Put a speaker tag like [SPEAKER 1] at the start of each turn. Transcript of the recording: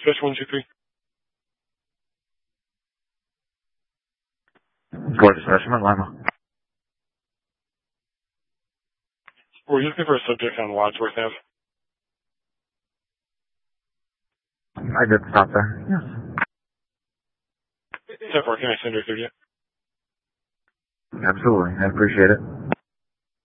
[SPEAKER 1] Fish 123.
[SPEAKER 2] Gorgeous Fisherman, Lima.
[SPEAKER 1] Were you looking for a subject on Wadsworth Ave?
[SPEAKER 2] I did stop there, yes.
[SPEAKER 1] 10-4, can I send her through to you?
[SPEAKER 2] Absolutely, I appreciate it.